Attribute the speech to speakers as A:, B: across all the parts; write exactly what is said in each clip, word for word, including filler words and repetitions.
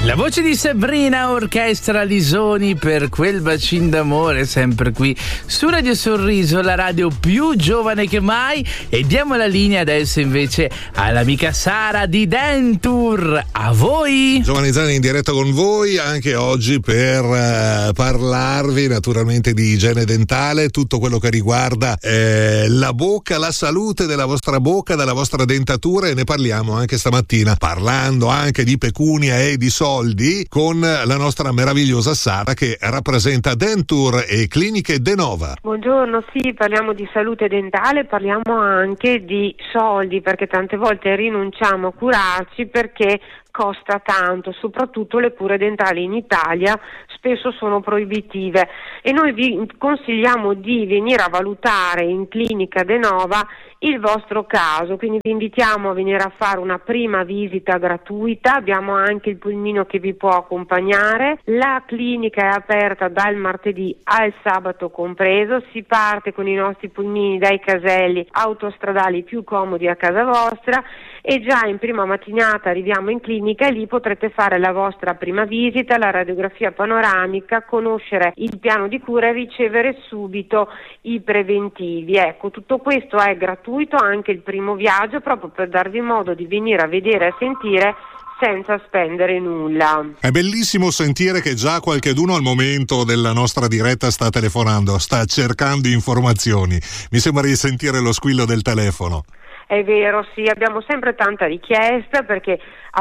A: La voce di Sabrina, orchestra Lisoni per quel bacin d'amore, sempre qui su Radio Sorriso, la radio più giovane che mai. E diamo la linea adesso invece all'amica Sara di Dentour. A voi!
B: Giovanni Zani in diretta con voi anche oggi per uh, parlarvi naturalmente di igiene dentale, tutto quello che riguarda eh, la bocca, la salute della vostra bocca, della vostra dentatura, e ne parliamo anche stamattina, parlando anche di pecunia e di soldi con la nostra meravigliosa Sara, che rappresenta Dentour e Cliniche Denova.
C: Buongiorno, sì, parliamo di salute dentale, parliamo anche di soldi, perché tante volte rinunciamo a curarci perché costa tanto, soprattutto le cure dentali in Italia spesso sono proibitive, e noi vi consigliamo di venire a valutare in Clinica Denova il vostro caso, quindi vi invitiamo a venire a fare una prima visita gratuita. Abbiamo anche il pulmino che vi può accompagnare. La clinica è aperta dal martedì al sabato compreso, si parte con i nostri pulmini dai caselli autostradali più comodi a casa vostra, e già in prima mattinata arriviamo in clinica e lì potrete fare la vostra prima visita, la radiografia panoramica, conoscere il piano di cura e ricevere subito i preventivi. Ecco, tutto questo è gratuito, anche il primo viaggio, proprio per darvi modo di venire a vedere e sentire senza spendere nulla.
B: È bellissimo sentire che già qualcheduno al momento della nostra diretta sta telefonando, sta cercando informazioni. Mi sembra di sentire lo squillo del telefono.
C: È vero, sì, abbiamo sempre tanta richiesta perché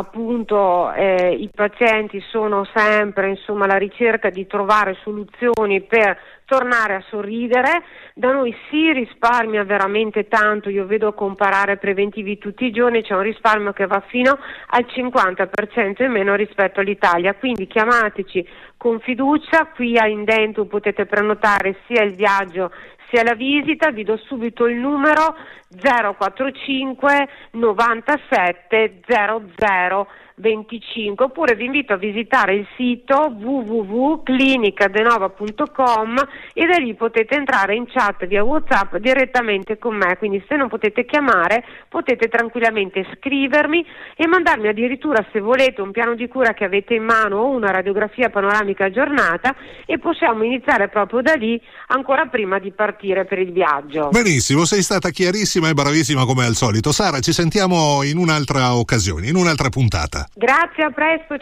C: appunto eh, i pazienti sono sempre insomma alla ricerca di trovare soluzioni per tornare a sorridere. Da noi si risparmia veramente tanto, io vedo comparare preventivi tutti i giorni, c'è un risparmio che va fino al cinquanta per cento in meno rispetto all'Italia, quindi chiamateci con fiducia, qui a Dentour potete prenotare sia il viaggio sia la visita. Vi do subito il numero zero quattro cinque novantasette zero zero venticinque, oppure vi invito a visitare il sito w w w punto clinica denova punto com e da lì potete entrare in chat via WhatsApp direttamente con me, quindi se non potete chiamare potete tranquillamente scrivermi e mandarmi addirittura, se volete, un piano di cura che avete in mano o una radiografia panoramica aggiornata, e possiamo iniziare proprio da lì ancora prima di partire per il viaggio.
B: Benissimo, sei stata chiarissima e bravissima come al solito. Sara, ci sentiamo in un'altra occasione, in un'altra puntata.
C: Grazie, a presto.